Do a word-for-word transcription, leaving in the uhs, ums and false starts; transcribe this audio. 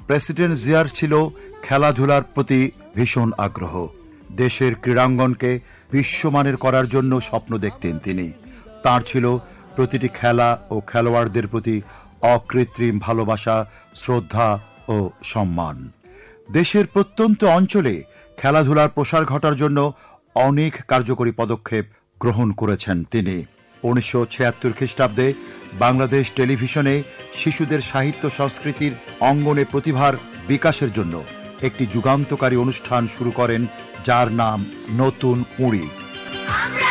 President জিয়ার ছিল খেলাধুলার প্রতি ভীষণ আগ্রহ। দেশের ক্রীড়াঙ্গনকে বিশ্বমানের করার জন্য স্বপ্ন দেখতেন তিনি। তার ছিল প্রতিটি খেলা ও খেলোয়াড়দের প্রতি অকৃত্রিম ভালোবাসা, শ্রদ্ধা ও সম্মান। দেশের প্রত্যন্ত অঞ্চলে খেলাধুলার প্রসার ঘটার জন্য অনেক কার্যকরী পদক্ষেপ গ্রহণ করেছেন তিনি। উনিশশো ছিয়াত্তর খ্রিস্টাব্দে বাংলাদেশ টেলিভিশনে শিশুদের সাহিত্য সংস্কৃতির অঙ্গনে প্রতিভার বিকাশের জন্য একটি যুগান্তকারী অনুষ্ঠান শুরু করেন, যার নাম নতুন কুঁড়ি।